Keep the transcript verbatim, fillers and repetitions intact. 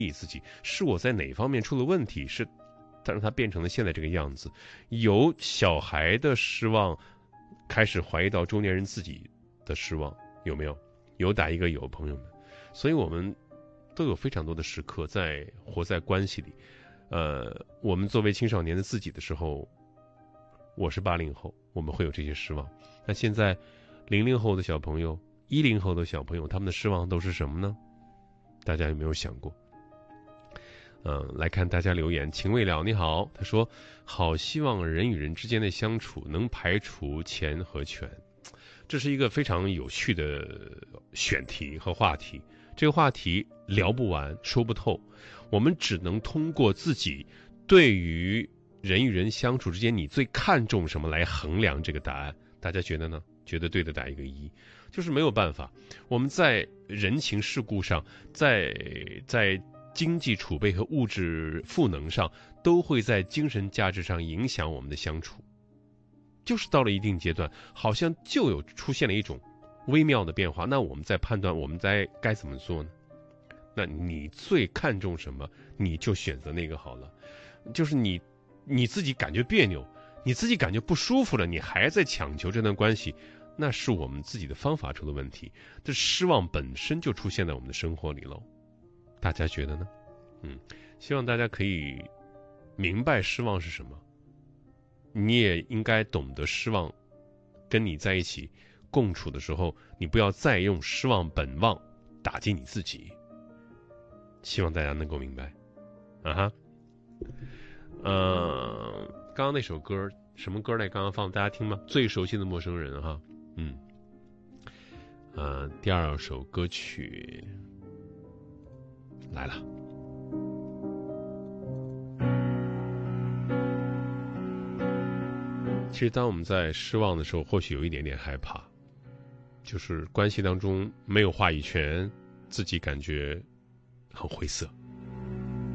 疑自己，是我在哪方面出了问题，是他让他变成了现在这个样子。由小孩的失望开始怀疑到中年人自己的失望，有没有？有打一个有，朋友们。所以我们都有非常多的时刻在活在关系里。呃，我们作为青少年的自己的时候，我是八零后，我们会有这些失望。那现在零零后的小朋友，一零后的小朋友，他们的失望都是什么呢？大家有没有想过？嗯、呃，来看大家留言。情未了，你好，他说好希望人与人之间的相处能排除钱和权。这是一个非常有趣的选题和话题，这个话题聊不完说不透，我们只能通过自己对于人与人相处之间你最看重什么来衡量这个答案。大家觉得呢？觉得对的打一个一。就是没有办法，我们在人情世故上，在在经济储备和物质赋能上，都会在精神价值上影响我们的相处。就是到了一定阶段，好像就有出现了一种微妙的变化。那我们在判断，我们在该怎么做呢？那你最看重什么，你就选择那个好了。就是你你自己感觉别扭，你自己感觉不舒服了，你还在强求这段关系，那是我们自己的方法出了问题。这失望本身就出现在我们的生活里喽。大家觉得呢？嗯，希望大家可以明白失望是什么。你也应该懂得失望，跟你在一起共处的时候，你不要再用失望本望打击你自己。希望大家能够明白。啊哈，呃，刚刚那首歌什么歌来？刚刚放大家听吗？最熟悉的陌生人哈，嗯，呃，第二首歌曲来了。其实当我们在失望的时候，或许有一点点害怕，就是关系当中没有话语权，自己感觉很灰色。